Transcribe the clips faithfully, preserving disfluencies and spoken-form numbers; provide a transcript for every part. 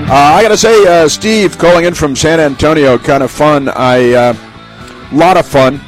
Uh, I got to say, uh, Steve calling in from San Antonio, kind of fun. I, uh, lot of fun.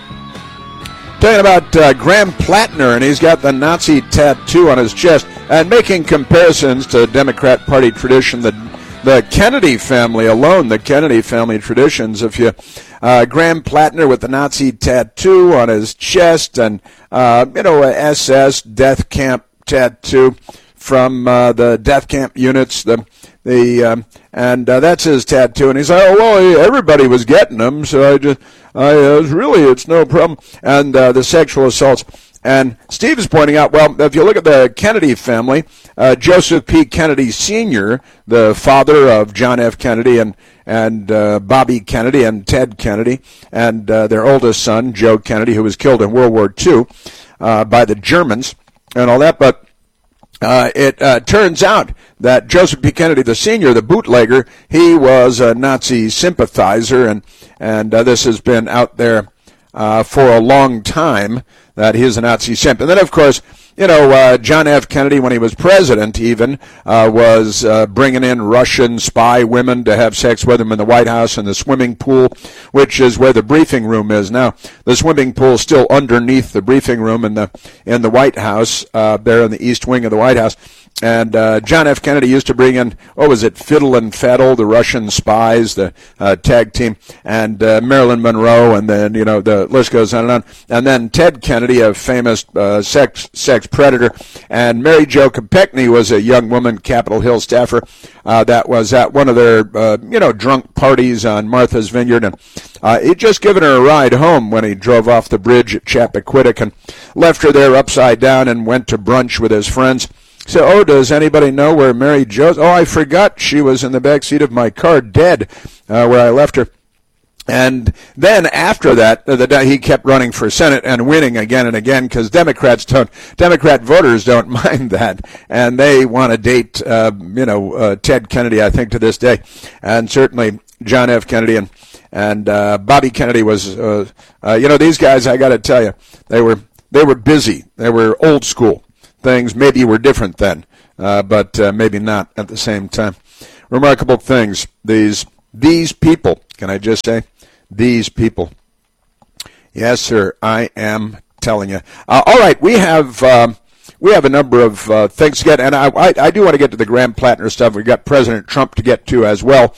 Talking about uh, Graham Plattner, and he's got the Nazi tattoo on his chest, and making comparisons to Democrat Party tradition, the the Kennedy family alone, the Kennedy family traditions. If you uh, Graham Plattner with the Nazi tattoo on his chest, and uh, you know, a S S death camp tattoo from uh, the death camp units, the the um, and uh, that's his tattoo, and he's like, oh well, everybody was getting them, so I just I uh, was really it's no problem, and uh, the sexual assaults. And Steve is pointing out, well, if you look at the Kennedy family, uh, Joseph P. Kennedy Senior, the father of John F. Kennedy and and uh, Bobby Kennedy and Ted Kennedy, and uh, their oldest son, Joe Kennedy, who was killed in World War Two uh, by the Germans and all that. But uh, it uh, turns out that Joseph P. Kennedy, the senior, the bootlegger, he was a Nazi sympathizer, and, and uh, this has been out there uh, for a long time, that he is a Nazi simp. And then, of course, you know, uh, John F. Kennedy, when he was president even, uh, was uh, bringing in Russian spy women to have sex with him in the White House in the swimming pool, which is where the briefing room is now. The swimming pool is still underneath the briefing room in the in the White House, uh, there in the east wing of the White House. And uh, John F. Kennedy used to bring in, what was it, Fiddle and Faddle, the Russian spies, the uh, tag team, and uh, Marilyn Monroe, and then, you know, the list goes on and on. And then Ted Kennedy, a famous uh, sex sex predator, and Mary Jo Kopechne was a young woman, Capitol Hill staffer, uh, that was at one of their, uh, you know, drunk parties on Martha's Vineyard. And uh, he'd just given her a ride home when he drove off the bridge at Chappaquiddick and left her there upside down and went to brunch with his friends. So, oh, does anybody know where Mary Jo? Oh, I forgot she was in the back seat of my car, dead, uh, where I left her. And then after that, the, the, he kept running for Senate and winning again and again, because Democrats don't, Democrat voters don't mind that, and they want to date, uh, you know, uh, Ted Kennedy, I think, to this day, and certainly John F. Kennedy and and uh, Bobby Kennedy was, uh, uh, you know, these guys, I got to tell you, they were they were busy, they were old school. Things maybe were different then, uh, but uh, maybe not at the same time. Remarkable things. These these people, can I just say, these people. Yes, sir, I am telling you. Uh, all right, we have um, we have a number of uh, things to get, and I, I, I do want to get to the Graham Plattner stuff. We've got President Trump to get to as well,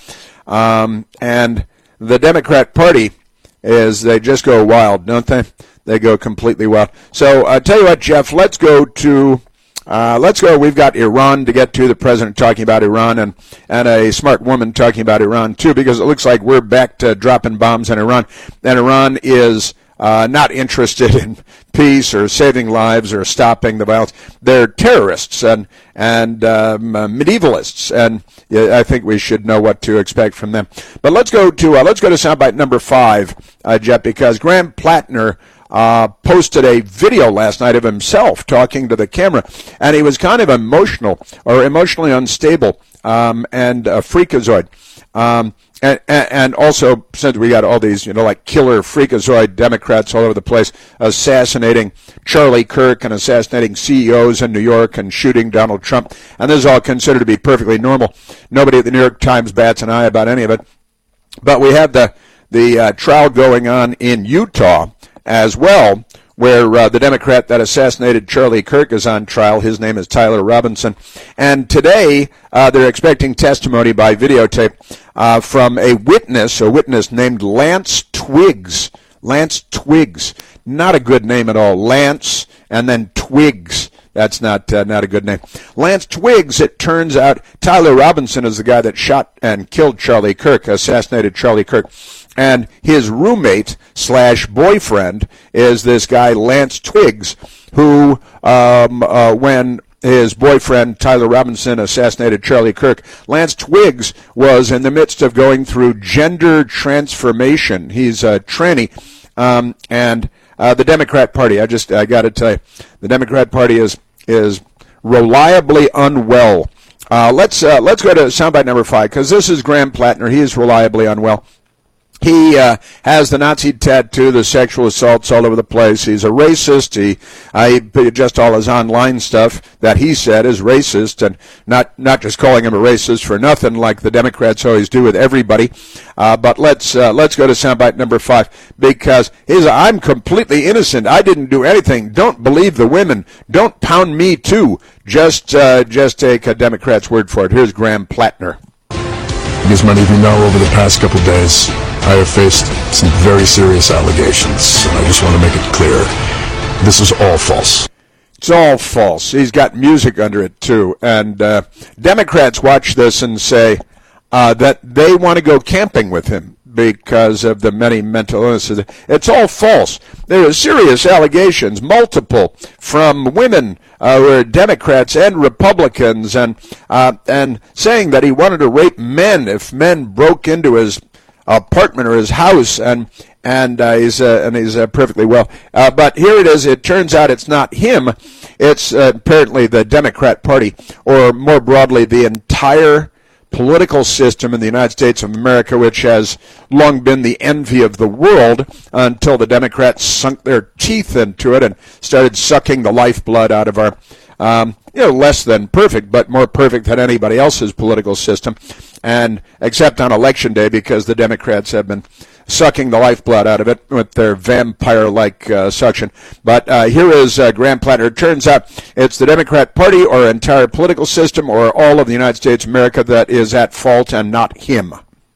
um, and the Democrat Party is, they just go wild, don't they? They go completely wild. So I uh, tell you what, Jeff, let's go to, uh, let's go, we've got Iran to get to, the president talking about Iran, and, and a smart woman talking about Iran too, because it looks like we're back to dropping bombs on Iran, and Iran is uh, not interested in peace or saving lives or stopping the violence. They're terrorists and, and um, uh, medievalists, and yeah, I think we should know what to expect from them. But let's go to, uh, let's go to soundbite number five, uh, Jeff, because Graham Plattner Uh, posted a video last night of himself talking to the camera, and he was kind of emotional or emotionally unstable um, and a freakazoid. Um, and, and also, since we got all these, you know, like killer freakazoid Democrats all over the place assassinating Charlie Kirk and assassinating C E Os in New York and shooting Donald Trump, and this is all considered to be perfectly normal. Nobody at the New York Times bats an eye about any of it. But we have the, the uh, trial going on in Utah as well, where uh, the Democrat that assassinated Charlie Kirk is on trial. His name is Tyler Robinson. And today, uh, they're expecting testimony by videotape uh, from a witness, a witness named Lance Twiggs. Lance Twiggs. Not a good name at all. Lance and then Twiggs. That's not uh, not a good name. Lance Twiggs, it turns out, Tyler Robinson is the guy that shot and killed Charlie Kirk, assassinated Charlie Kirk. And his roommate slash boyfriend is this guy, Lance Twiggs, who, um, uh, when his boyfriend, Tyler Robinson, assassinated Charlie Kirk, Lance Twiggs was in the midst of going through gender transformation. He's a tranny. Um, and uh, the Democrat Party, I just, I got to tell you, the Democrat Party is is reliably unwell. Uh, let's uh, let's go to soundbite number five, because this is Graham Plattner. He is reliably unwell. He uh, has the Nazi tattoo, the sexual assaults all over the place. He's a racist. He, I just all his online stuff that he said is racist, and not not just calling him a racist for nothing, like the Democrats always do with everybody. Uh, but let's uh, let's go to soundbite number five, because he's I'm completely innocent. I didn't do anything. Don't believe the women. Don't pound me too. Just uh, just take a Democrat's word for it. Here's Graham Plattner. As many of you know, over the past couple days, I have faced some very serious allegations, and I just want to make it clear, this is all false. It's all false. He's got music under it, too. And uh, Democrats watch this and say uh, that they want to go camping with him because of the many mental illnesses. It's all false. There are serious allegations, multiple, from women uh, who are Democrats and Republicans, and uh, and saying that he wanted to rape men if men broke into his apartment or his house, and and uh, he's uh, and he's uh, perfectly well. Uh, but here it is. It turns out it's not him. It's uh, apparently the Democrat Party, or more broadly, the entire political system in the United States of America, which has long been the envy of the world until the Democrats sunk their teeth into it and started sucking the lifeblood out of our, um, you know, less than perfect, but more perfect than anybody else's political system, and except on Election Day, because the Democrats have been sucking the lifeblood out of it with their vampire-like uh, suction. But uh, here is uh, Graham Plattner. It turns out it's the Democrat Party or entire political system or all of the United States of America that is at fault, and not him.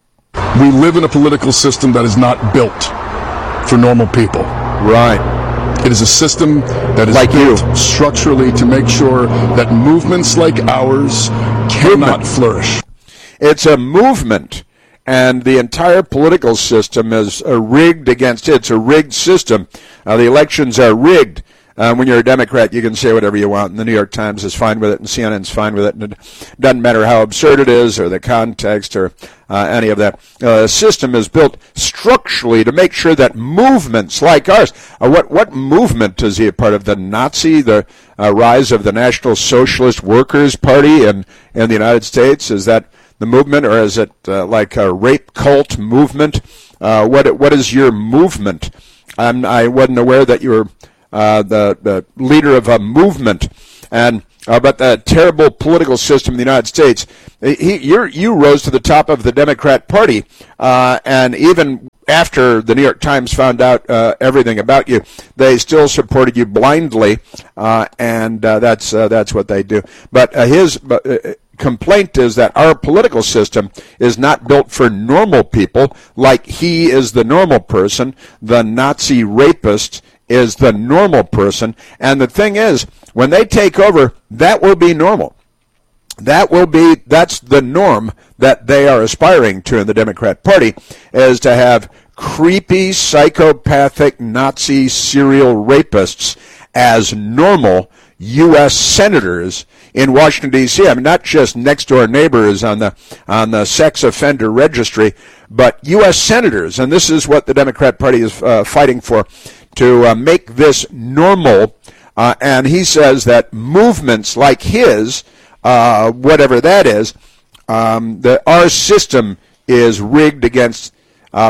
We live in a political system that is not built for normal people. Right. It is a system that is like built you. structurally to make sure that movements like ours cannot movement. flourish. It's a movement. And the entire political system is uh, rigged against it. It's a rigged system. Uh, the elections are rigged. Uh, when you're a Democrat, you can say whatever you want, and the New York Times is fine with it, and C N N's fine with it, and it doesn't matter how absurd it is or the context or uh, any of that. Uh, the system is built structurally to make sure that movements like ours, uh, what what movement is he a part of? The Nazi, the uh, rise of the National Socialist Workers Party in, in the United States? Is that the movement, or is it uh, like a rape cult movement? Uh, what what is your movement? I'm, I wasn't aware that you were uh, the, the leader of a movement. And uh, but the terrible political system in the United States, he, you're, you rose to the top of the Democrat Party, uh, and even after the New York Times found out uh, everything about you, they still supported you blindly, uh, and uh, that's uh, that's what they do. But uh, his uh, complaint is that our political system is not built for normal people, like he is the normal person, the Nazi rapist is the normal person, and the thing is, when they take over, that will be normal. That will be, that's the norm that they are aspiring to in the Democrat Party, is to have creepy, psychopathic, Nazi serial rapists as normal U S senators in Washington, D C I mean, not just next-door neighbors on the on the sex offender registry, but U S senators. And this is what the Democrat Party is uh, fighting for, to uh, make this normal. Uh, and he says that movements like his, uh, whatever that is, um, the, our system is rigged against uh,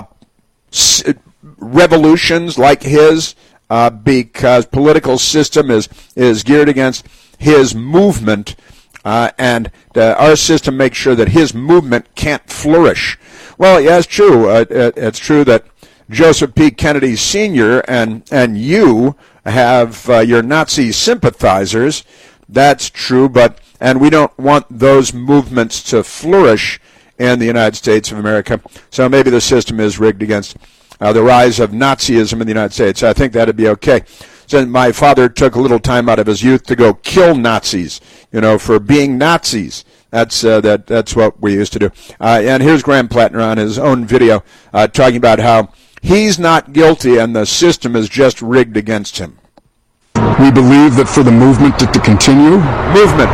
s- revolutions like his, uh, because political system is, is geared against his movement, uh, and uh, our system makes sure that his movement can't flourish. Well, yeah, it's true. Uh, it, it's true that Joseph P. Kennedy Senior and and you have uh, your Nazi sympathizers. That's true, but and we don't want those movements to flourish in the United States of America. So maybe the system is rigged against uh, the rise of Nazism in the United States. I think that'd be okay. So my father took a little time out of his youth to go kill Nazis, you know, for being Nazis. That's uh, that. That's what we used to do. Uh, and here's Graham Plattner on his own video uh, talking about how he's not guilty and the system is just rigged against him. We believe that for the movement to, to continue, movement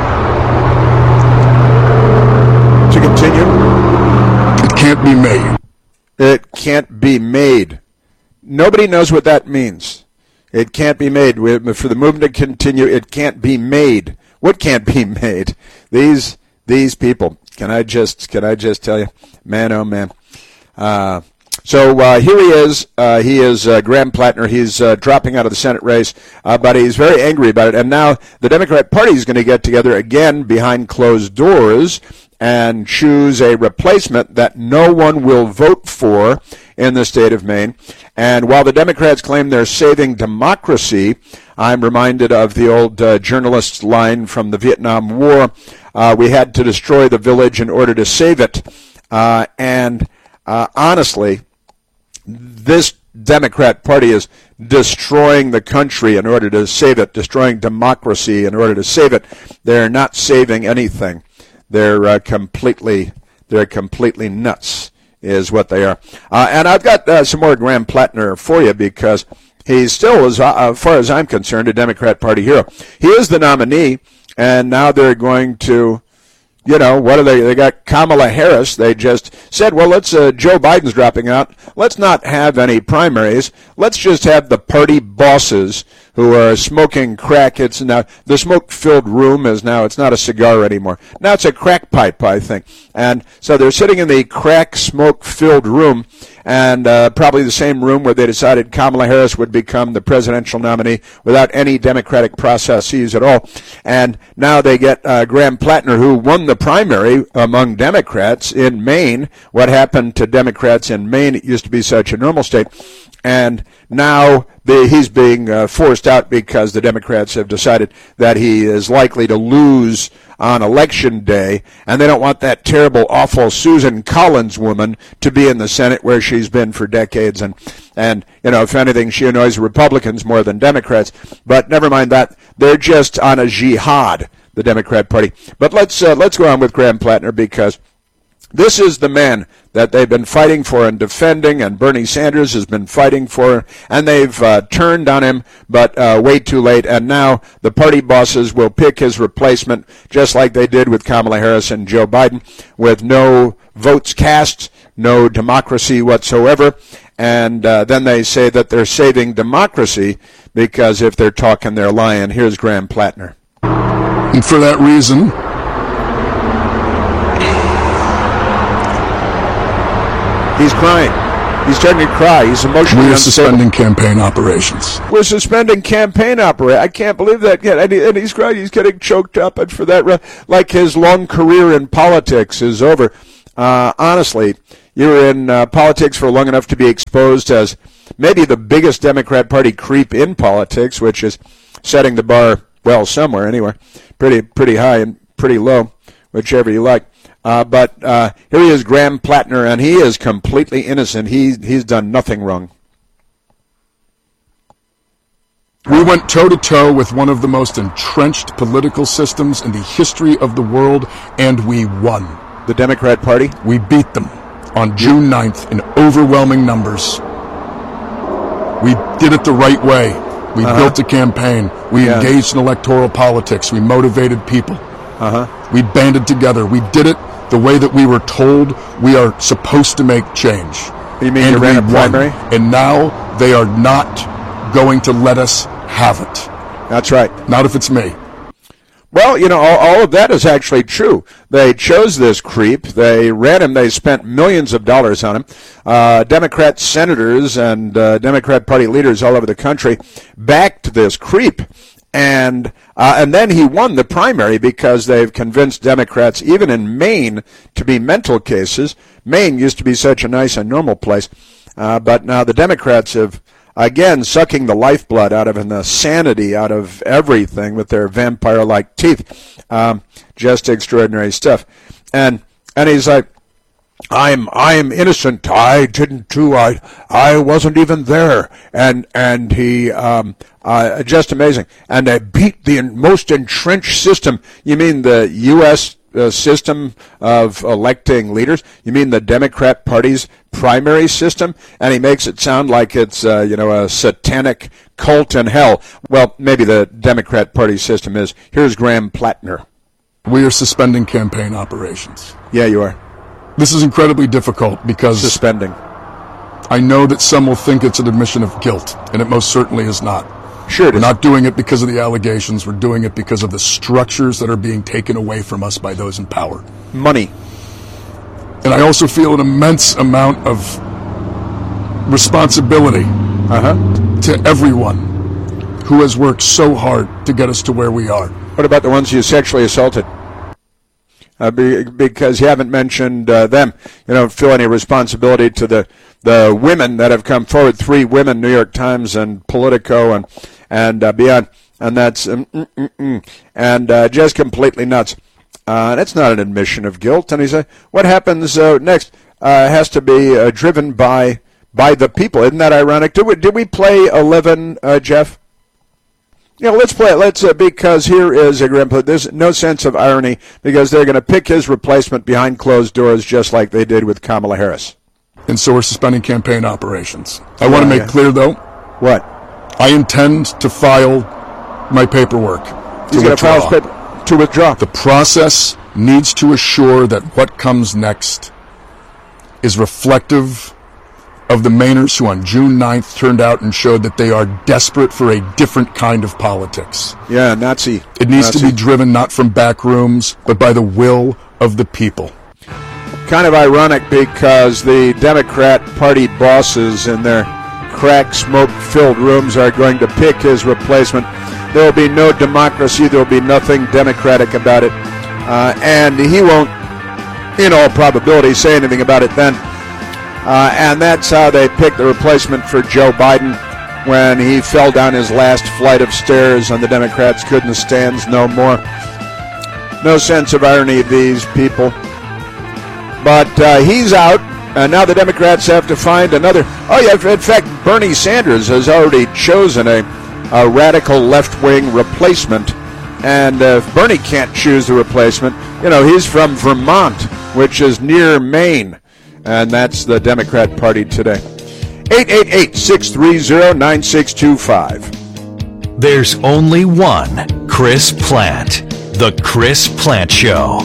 to continue, it can't be made. It can't be made. Nobody knows what that means. It can't be made. For the movement to continue, it can't be made. What can't be made? These these people. Can I just can I just tell you, man, oh man. Uh, So uh, here he is. Uh, he is uh, Graham Plattner. He's uh, dropping out of the Senate race, uh, but he's very angry about it. And now the Democrat Party is going to get together again behind closed doors and choose a replacement that no one will vote for in the state of Maine. And while the Democrats claim they're saving democracy, I'm reminded of the old uh, journalist's line from the Vietnam War. Uh, we had to destroy the village in order to save it. Uh, and uh, honestly, this Democrat Party is destroying the country in order to save it, destroying democracy in order to save it. They're not saving anything. They're uh, completely, they're completely nuts, is what they are. Uh, and I've got uh, some more Graham Plattner for you because he's still, as uh, far as I'm concerned, a Democrat Party hero. He is the nominee, and now they're going to, you know, what are they? They got Kamala Harris. They just said, well, let's, uh, Joe Biden's dropping out. Let's not have any primaries. Let's just have the party bosses who are smoking crack. It's now, the smoke-filled room is now, it's not a cigar anymore. Now it's a crack pipe, I think. And so they're sitting in the crack smoke-filled room, and uh, probably the same room where they decided Kamala Harris would become the presidential nominee without any democratic processes at all. And now they get uh, Graham Plattner, who won the primary among Democrats in Maine. What happened to Democrats in Maine? It used to be such a normal state. And now the, he's being uh, forced out because the Democrats have decided that he is likely to lose on election day, and they don't want that terrible, awful Susan Collins woman to be in the Senate where she's been for decades. And, and you know, if anything, she annoys Republicans more than Democrats. But never mind that. They're just on a jihad, the Democrat Party. But let's uh, let's go on with Graham Plattner, because this is the man that they've been fighting for and defending, and Bernie Sanders has been fighting for, and they've uh, turned on him, but uh, way too late. And now the party bosses will pick his replacement, just like they did with Kamala Harris and Joe Biden, with no votes cast, no democracy whatsoever. And uh, then they say that they're saving democracy, because if they're talking, they're lying. Here's Graham Plattner. And for that reason, he's crying. He's starting to cry. He's emotionally we are unstable. suspending campaign operations. We're suspending campaign operations. I can't believe that. And, he, and he's crying. He's getting choked up. And for that, like his long career in politics is over. Uh, honestly, you were in uh, politics for long enough to be exposed as maybe the biggest Democrat Party creep in politics, which is setting the bar, well, somewhere anyway, pretty pretty high and pretty low, whichever you like. Uh, but uh, here he is, Graham Plattner, and he is completely innocent. He he's done nothing wrong. We went toe-to-toe with one of the most entrenched political systems in the history of the world, and we won. The Democrat Party? We beat them on June ninth in overwhelming numbers. We did it the right way. We uh-huh. built a campaign. We yeah. engaged in electoral politics. We motivated people. Uh-huh. We banded together. We did it the way that we were told we are supposed to make change. You mean and you ran a primary? Won. And now they are not going to let us have it. That's right. Not if it's me. Well, you know, all, all of that is actually true. They chose this creep. They ran him. They spent millions of dollars on him. Uh, Democrat senators and uh, Democrat Party leaders all over the country backed this creep. And uh, and then he won the primary because they've convinced Democrats, even in Maine, to be mental cases. Maine used to be such a nice and normal place. Uh, but now the Democrats have, again, sucking the lifeblood out of and the sanity out of everything with their vampire-like teeth. Um, just extraordinary stuff. And and he's like, I'm I'm innocent. I didn't do. I I wasn't even there. And and he um uh just amazing. And they beat the most entrenched system. You mean the U S uh, system of electing leaders? You mean the Democrat Party's primary system? And he makes it sound like it's uh, you know a satanic cult in hell. Well, maybe the Democrat Party system is. Here's Graham Plattner. We are suspending campaign operations. Yeah, you are. This is incredibly difficult because suspending. I know that some will think it's an admission of guilt, and it most certainly is not. Sure it We're is. not doing it because of the allegations. We're doing it because of the structures that are being taken away from us by those in power. Money. And I also feel an immense amount of responsibility Uh-huh. to everyone who has worked so hard to get us to where we are. What about the ones you sexually assaulted? Uh, be, because you haven't mentioned uh, them. You don't feel any responsibility to the, the women that have come forward, three women, New York Times and Politico and, and uh, beyond. And that's um, mm, mm, mm, and uh, just completely nuts. Uh, that's not an admission of guilt. And he said, what happens uh, next uh, has to be uh, driven by by the people. Isn't that ironic? Did we, did we play eleven, uh, Jeff? Yeah, let's play it. Let's uh, because here is a grandpa. There's no sense of irony because they're going to pick his replacement behind closed doors, just like they did with Kamala Harris. And so we're suspending campaign operations. I want to make yeah. clear, though. What? I intend to file my paperwork He's to going to file withdraw. his paper to withdraw. The process needs to assure that what comes next is reflective of the Mainers who on June ninth turned out and showed that they are desperate for a different kind of politics. Yeah, Nazi. It needs Nazi. to be driven not from back rooms, but by the will of the people. Kind of ironic because the Democrat Party bosses in their crack, smoke-filled rooms are going to pick his replacement. There will be no democracy. There will be nothing democratic about it. Uh, and he won't, in all probability, say anything about it then. Uh, and that's how they picked the replacement for Joe Biden when he fell down his last flight of stairs and the Democrats couldn't stand no more. No sense of irony, these people. But uh, he's out, and now the Democrats have to find another. Oh, yeah, in fact, Bernie Sanders has already chosen a, a radical left-wing replacement. And uh, if Bernie can't choose the replacement, you know, he's from Vermont, which is near Maine. And that's the Democrat Party today. eight eight eight, six three zero, nine six two five. There's only one Chris Plante. The Chris Plante Show.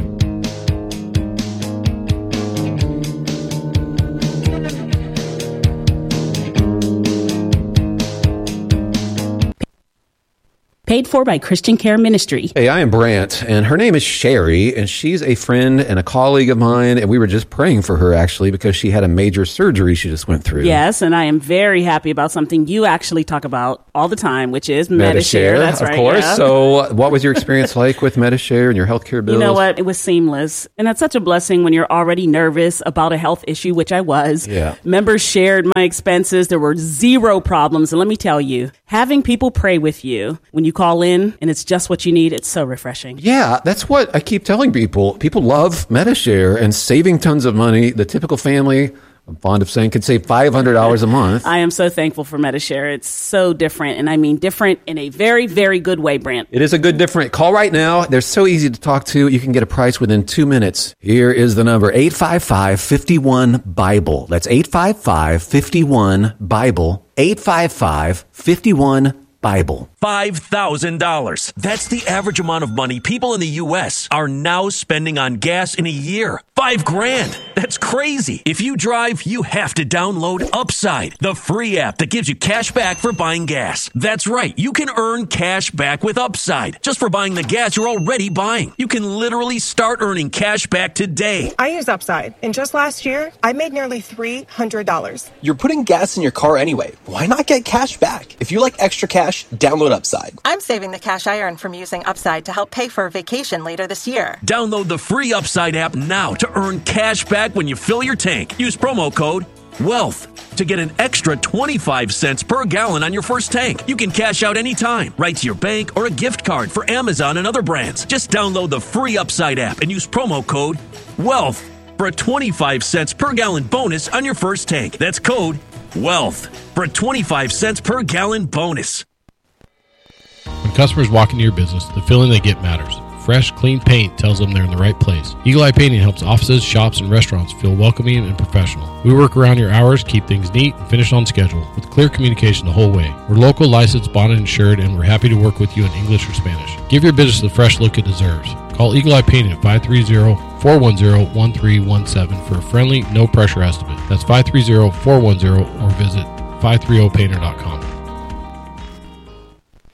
Paid for by Christian Care Ministry. Hey, I am Brant, and her name is Sherry, and she's a friend and a colleague of mine, and we were just praying for her, actually, because she had a major surgery she just went through. Yes, and I am very happy about something you actually talk about all the time, which is Medi-Share. Medi-Share, That's of right, course. yeah. So what was your experience like with Medi-Share and your healthcare bills? You know what? It was seamless. And that's such a blessing when you're already nervous about a health issue, which I was. Yeah. Members shared my expenses. There were zero problems. And let me tell you, having people pray with you when you call in and it's just what you need, it's so refreshing. Yeah, that's what I keep telling people. People love Medi-Share and saving tons of money. The typical family, I'm fond of saying, could save five hundred dollars a month. I am so thankful for Medi-Share. It's so different, and I mean different in a very, very good way, Brant. It is a good different. Call right now. They're so easy to talk to. You can get a price within two minutes. Here is the number, eight five five, five one, BIBLE. That's eight five five, five one, BIBLE. eight five five, five one, BIBLE. five thousand dollars. That's the average amount of money people in the U S are now spending on gas in a year. Five grand. That's crazy. If you drive, you have to download Upside, the free app that gives you cash back for buying gas. That's right. You can earn cash back with Upside just for buying the gas you're already buying. You can literally start earning cash back today. I use Upside, and just last year, I made nearly three hundred dollars. You're putting gas in your car anyway. Why not get cash back? If you like extra cash, download Upside. I'm saving the cash I earn from using Upside to help pay for a vacation later this year. Download the free Upside app now to earn cash back when you fill your tank. Use promo code WEALTH to get an extra twenty-five cents per gallon on your first tank. You can cash out anytime, right to your bank or a gift card for Amazon and other brands. Just download the free Upside app and use promo code WEALTH for a twenty-five cents per gallon bonus on your first tank. That's code WEALTH for a twenty-five cents per gallon bonus. When customers walk into your business, the feeling they get matters. Fresh, clean paint tells them they're in the right place. Eagle Eye Painting helps offices, shops, and restaurants feel welcoming and professional. We work around your hours, keep things neat, and finish on schedule with clear communication the whole way. We're local, licensed, bonded, and insured, and we're happy to work with you in English or Spanish. Give your business the fresh look it deserves. Call Eagle Eye Painting at five three zero, four one zero, one three one seven for a friendly, no-pressure estimate. That's five three zero, four one zero or visit five three zero painter dot com.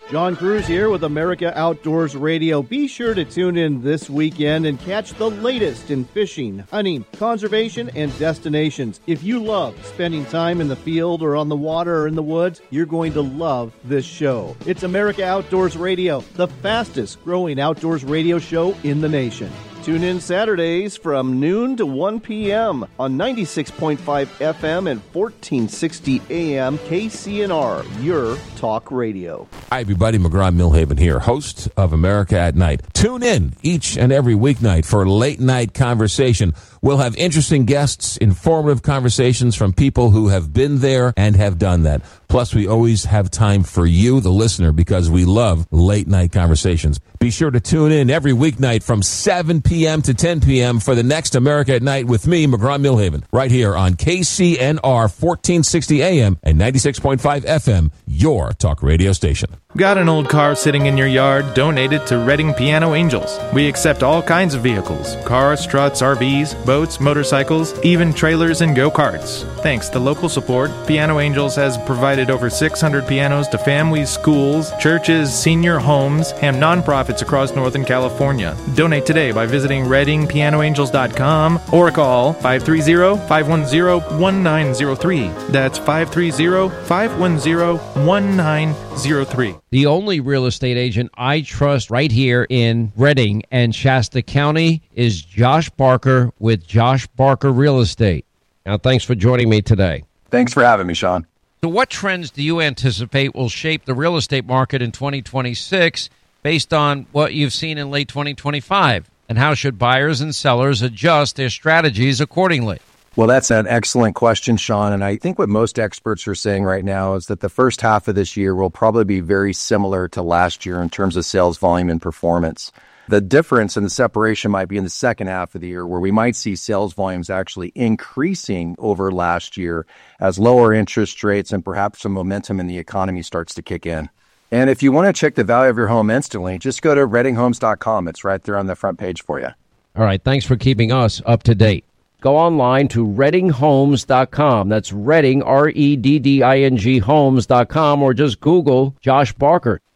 John Cruz here with America Outdoors Radio. Be sure to tune in this weekend and catch the latest in fishing, hunting, conservation, and destinations. If you love spending time in the field or on the water or in the woods, you're going to love this show. It's America Outdoors Radio, the fastest growing outdoors radio show in the nation. Tune in Saturdays from noon to one p.m. on ninety-six point five F M and fourteen sixty A M K C N R, your talk radio. Hi, everybody. McGraw-Milhaven here, host of America at Night. Tune in each and every weeknight for Late Night Conversation. We'll have interesting guests, informative conversations from people who have been there and have done that. Plus, we always have time for you, the listener, because we love late night conversations. Be sure to tune in every weeknight from seven p.m. to ten p.m. for the next America at Night with me, McGraw-Milhaven, right here on K C N R fourteen sixty A M and ninety-six point five F M, your talk radio station. Got an old car sitting in your yard? Donate it to Redding Piano Angels. We accept all kinds of vehicles: cars, trucks, R Vs, boats, motorcycles, even trailers and go-karts. Thanks to local support, Piano Angels has provided over six hundred pianos to families, schools, churches, senior homes, and nonprofits across Northern California. Donate today by visiting redding piano angels dot com or call five three zero, five one zero, one nine zero three. That's five three zero, five one zero, one nine zero three. The only real estate agent I trust right here in Redding and Shasta County is Josh Barker with Josh Barker Real Estate. Now, thanks for joining me today. Thanks for having me, Sean. So what trends do you anticipate will shape the real estate market in twenty twenty-six based on what you've seen in late twenty twenty-five? And how should buyers and sellers adjust their strategies accordingly? Well, that's an excellent question, Sean. And I think what most experts are saying right now is that the first half of this year will probably be very similar to last year in terms of sales volume and performance. The difference and the separation might be in the second half of the year, where we might see sales volumes actually increasing over last year as lower interest rates and perhaps some momentum in the economy starts to kick in. And if you want to check the value of your home instantly, just go to redding homes dot com. It's right there on the front page for you. All right. Thanks for keeping us up to date. Go online to redding homes dot com. That's Redding, R E D D I N G, homes dot com, or just Google Josh Barker.